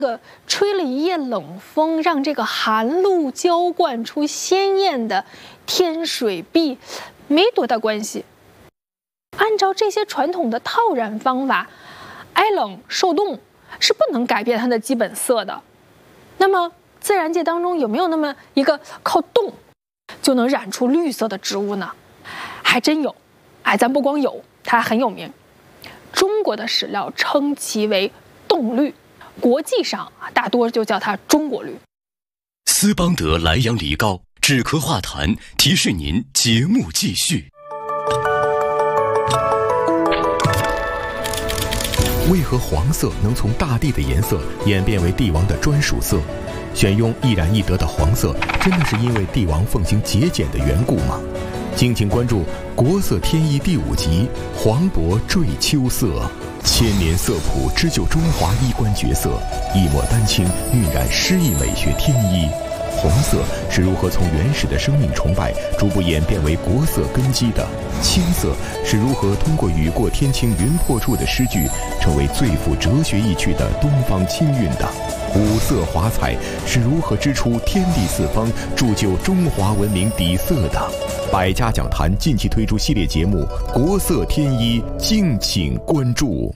吹了一夜冷风，让这个寒露浇灌出鲜艳的天水碧，没多大关系。按照这些传统的套染方法，挨冷受冻是不能改变它的基本色的。那么自然界当中有没有那么一个靠冻就能染出绿色的植物呢？还真有。咱不光有，它还很有名。中国的史料称其为冻绿，国际上大多就叫它中国绿。 斯邦德莱阳梨膏止咳化痰，提示您节目继续。 为何黄色能从大地的颜色演变为帝王的专属色？选用易染易得的黄色，真的是因为帝王奉行节俭的缘故吗？敬请关注《国色天衣》第5集《黄渤坠秋色》，千年色谱织就中华衣冠绝色，一抹丹青晕染诗意美学天衣。红色是如何从原始的生命崇拜逐步演变为国色根基的？青色是如何通过雨过天晴云破处的诗句，成为最富哲学意趣的东方清韵的？五色华彩是如何织出天地四方，铸就中华文明底色的？百家讲坛近期推出系列节目《国色天衣》，敬请关注。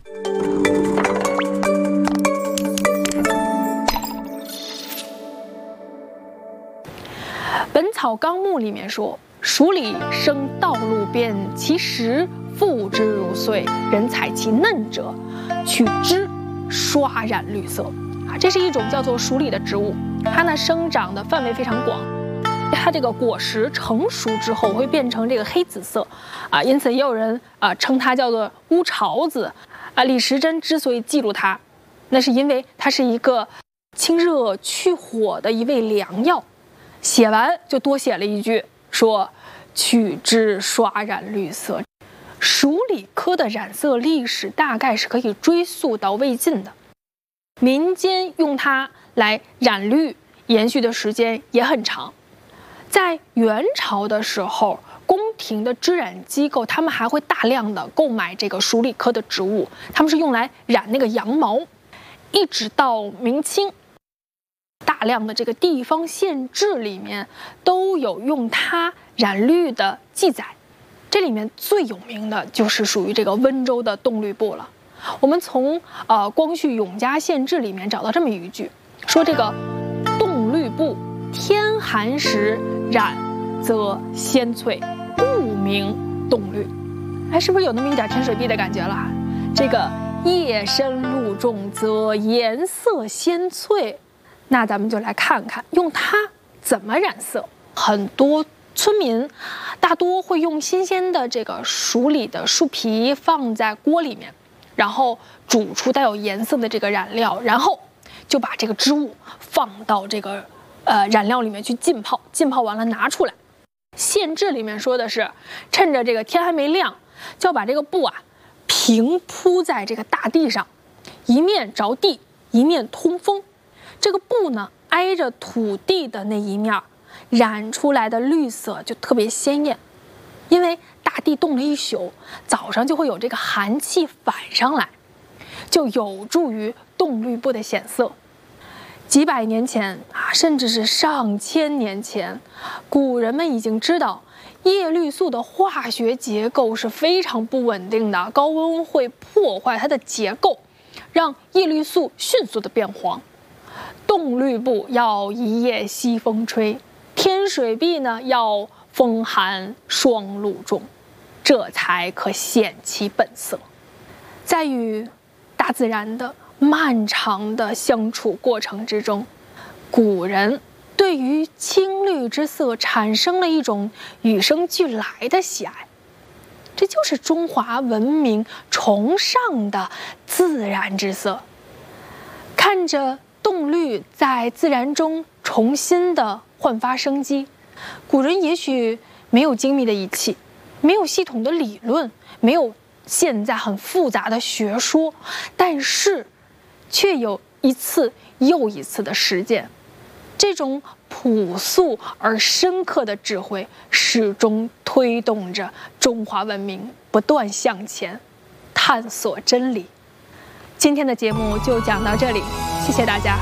《本草纲目》里面说：“黍李生道路边，其实复之如穗。人采其嫩者，取枝刷染绿色。”这是一种叫做黍李的植物，它呢生长的范围非常广。它这个果实成熟之后会变成这个黑紫色，因此也有人称它叫做乌巢子。李时珍之所以记录它，那是因为它是一个清热去火的一味良药。写完就多写了一句，说取枝刷染绿色。黍李科的染色历史大概是可以追溯到魏晋的，民间用它来染绿延续的时间也很长。在元朝的时候，宫廷的织染机构他们还会大量的购买这个黍李科的植物，他们是用来染那个羊毛。一直到明清，大量的这个地方县志里面都有用它染绿的记载。这里面最有名的就是属于这个温州的冻绿布了。我们从光绪永嘉县志里面找到这么一句，说这个冻绿布天寒时染则鲜翠，故名冻绿。是不是有那么一点天水碧的感觉了？这个夜深露重则颜色鲜翠，那咱们就来看看用它怎么染色。很多村民大多会用新鲜的这个黍李的树皮放在锅里面，然后煮出带有颜色的这个染料，然后就把这个织物放到这个染料里面去浸泡，浸泡完了拿出来。县志里面说的是，趁着这个天还没亮，就要把这个布平铺在这个大地上，一面着地，一面通风。这个布呢挨着土地的那一面，染出来的绿色就特别鲜艳。因为大地冻了一宿，早上就会有这个寒气反上来，就有助于冻绿布的显色。几百年前甚至是上千年前，古人们已经知道叶绿素的化学结构是非常不稳定的，高温会破坏它的结构，让叶绿素迅速的变黄。冻绿布要一夜西风吹，天水碧呢要风寒霜露重，这才可显其本色。在与大自然的漫长的相处过程之中，古人对于青绿之色产生了一种与生俱来的喜爱，这就是中华文明崇尚的自然之色。看着冻绿在自然中重新的焕发生机，古人也许没有精密的仪器，没有系统的理论，没有现在很复杂的学说，但是却有一次又一次的实践。这种朴素而深刻的智慧始终推动着中华文明不断向前，探索真理。今天的节目就讲到这里，谢谢大家。